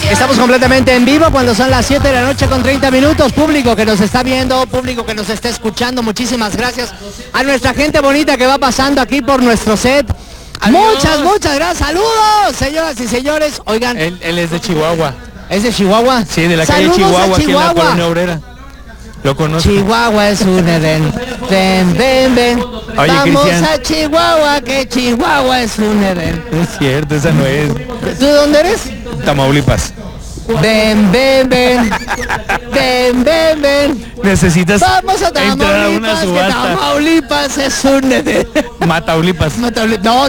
Estamos completamente en vivo cuando son las 7 de la noche con 30 minutos. Público que nos está viendo, público que nos está escuchando, muchísimas gracias a nuestra gente bonita que va pasando aquí por nuestro set. Adiós. Muchas gracias. Saludos, señoras y señores. Oigan. Él es de Chihuahua. ¿Es de Chihuahua? Sí, de la calle Chihuahua, aquí en la Colonia Obrera. Lo conozco. Chihuahua es un Edén. Ven. Oye, vamos Cristian. a Chihuahua, que Chihuahua es un Edén. Es cierto, esa no es. ¿Tú de dónde eres? Tamaulipas. Ven. Necesitas Vamos a entrar a una Tamaulipas, que subasta. Tamaulipas es un Edén. Mataulipas. No.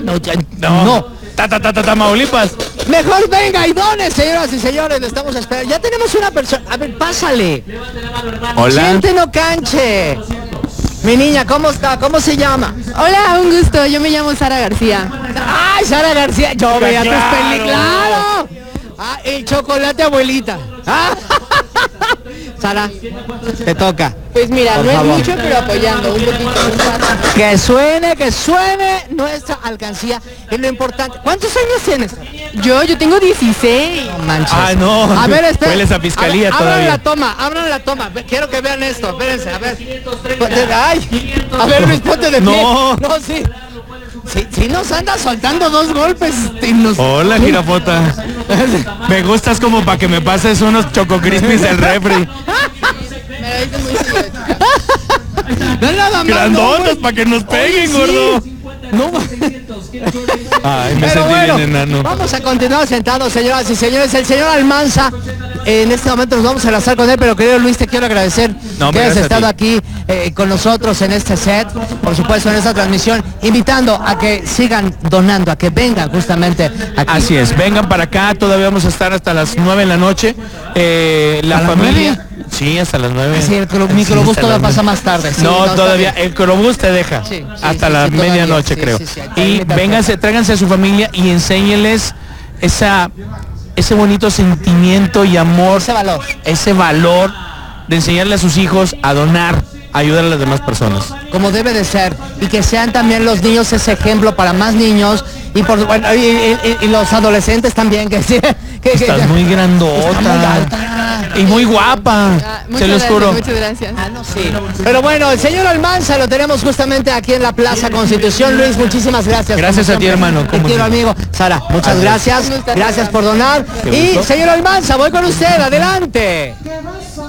Tamaulipas. Mejor venga y dones, señoras y señores, le estamos esperando. Ya tenemos una persona. A ver, pásale. Hola. Gente no canche. Mi niña, ¿cómo está? ¿Cómo se llama? Hola, un gusto. Yo me llamo Sara García. ¡Ay, Sara García! Yo veía tus Claro. películas. ¡Claro! Ah, el chocolate abuelita. Ah. Sara, te toca. Pues mira, Por no favor. es mucho, pero apoyando un poquito. Que suene nuestra alcancía. Es lo importante. ¿Cuántos años tienes? Yo tengo 16. No manches. Ah, no. A ver, espera. Hueles a fiscalía abran todavía. Abran la toma. Quiero que vean esto. Espérense, a ver. Ay, a ver, Luis, ponte de pie. No. No, sí. Sí nos anda soltando dos golpes. Y nos... Hola, jirafota. Me gustas como para que me pases unos Choco Crispies del refri. Me lo dice muy seguido. No, nada más. Grandotas para que nos peguen, Sí. gordo. No. Ay, me Pero sentí bueno, bien enano. vamos a continuar sentados, señoras y señores. El señor Almanza, en este momento nos vamos a enlazar con él, pero querido Luis, te quiero agradecer No, que hayas gracias a estado ti. aquí con nosotros en este set, por supuesto en esta transmisión, invitando a que sigan donando, a que vengan justamente aquí. Así es, vengan para acá, todavía vamos a estar hasta las 9 de la noche. La ¿A las familia. 9? Sí, hasta las 9. Sí, el microbús hasta todavía las pasa 9. más tarde. Sí, no, está todavía bien. el microbús te deja Sí, hasta sí, la sí, todavía, medianoche, sí, creo. sí, sí, Y vénganse, tráiganse a su familia y enséñenles ese bonito sentimiento y amor, ese valor de enseñarle a sus hijos a donar, a ayudar a las demás personas. Como debe de ser, y que sean también los niños ese ejemplo para más niños y por bueno, y los adolescentes también que sí, que Estás muy grandota. Está muy alta. Y muy guapa. Muchas Se los gracias, juro. muchas gracias. Sí. Pero bueno, el señor Almanza lo tenemos justamente aquí en la Plaza Constitución. Luis, muchísimas gracias. Gracias como a ti, siempre. hermano. Te quiero, amigo. Sara, muchas gracias. Un gustazo. Gracias por donar. Qué Y gusto. señor Almanza, voy con usted. Adelante.